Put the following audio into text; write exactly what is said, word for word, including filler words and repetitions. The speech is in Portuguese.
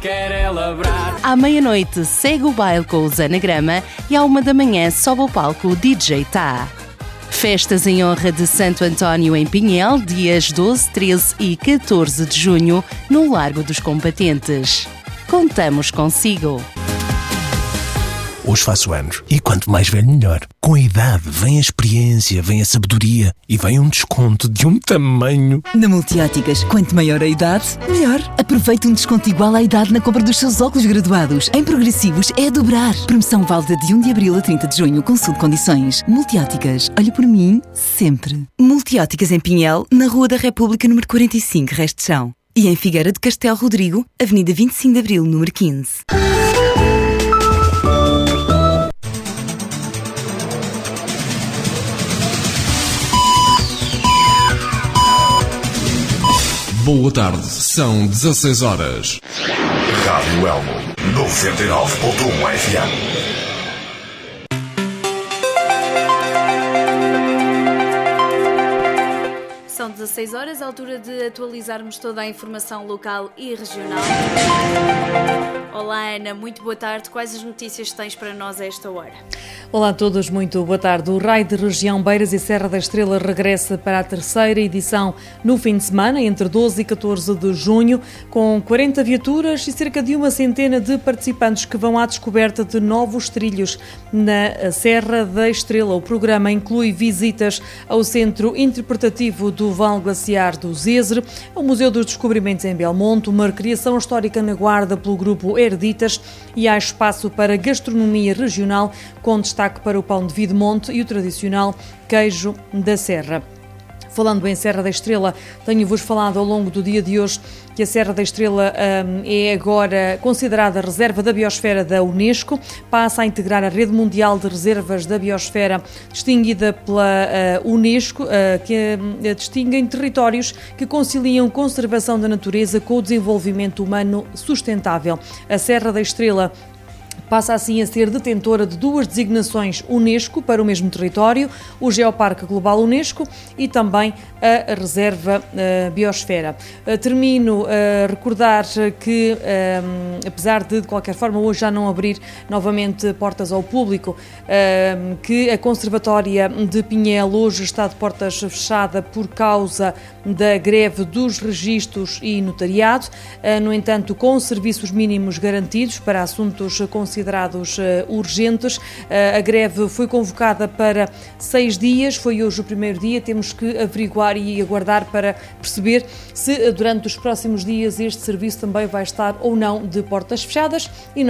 quer é labrar. À meia-noite segue o baile com os Anagrama e à uma da manhã sobe ao palco o D J Tá. Festas em honra de Santo António em Pinhel, dias doze, treze e catorze de junho, no Largo dos Combatentes. Contamos consigo! Hoje faço anos e quanto mais velho melhor. Com a idade vem a experiência, vem a sabedoria e vem um desconto de um tamanho. Na Multióticas, quanto maior a idade, melhor. Aproveite um desconto igual à idade na compra dos seus óculos graduados. Em progressivos é a dobrar. Promoção válida de um de abril a trinta de junho. Consulte condições. Multióticas, olhe por mim sempre. Multióticas em Pinhel, na Rua da República, número quarenta e cinco, Resto de Chão. E em Figueira de Castelo Rodrigo, Avenida vinte e cinco de abril, número quinze. Boa tarde, são dezasseis horas. Rádio Elmo, noventa e nove ponto um F M. São dezasseis horas, a altura de atualizarmos toda a informação local e regional. Olá Ana, muito boa tarde. Quais as notícias tens para nós a esta hora? Olá a todos, muito boa tarde. O Raio de Região Beiras e Serra da Estrela regressa para a terceira edição no fim de semana, entre doze e catorze de junho, com quarenta viaturas e cerca de uma centena de participantes que vão à descoberta de novos trilhos na Serra da Estrela. O programa inclui visitas ao Centro Interpretativo do Vale Glaciar do Zézer, ao Museu dos Descobrimentos em Belmonte, uma recriação histórica na Guarda pelo grupo Herditas e há espaço para gastronomia regional, com destaque para o pão de Videmonte e o tradicional queijo da Serra. Falando em Serra da Estrela, tenho-vos falado ao longo do dia de hoje que a Serra da Estrela hum, é agora considerada reserva da biosfera da Unesco, passa a integrar a rede mundial de reservas da biosfera distinguida pela uh, Unesco, uh, que uh, distinguem territórios que conciliam conservação da natureza com o desenvolvimento humano sustentável. A Serra da Estrela passa assim a ser detentora de duas designações Unesco para o mesmo território, o Geoparque Global Unesco e também a Reserva uh, Biosfera. Uh, termino a uh, recordar que, uh, apesar de, de qualquer forma, hoje já não abrir novamente portas ao público, uh, que a Conservatória de Pinhel hoje está de portas fechada por causa da greve dos registros e notariado, uh, no entanto, com serviços mínimos garantidos para assuntos considerados considerados uh, urgentes. Uh, a greve foi convocada para seis dias, foi hoje o primeiro dia, temos que averiguar e aguardar para perceber se uh, durante os próximos dias este serviço também vai estar ou não de portas fechadas e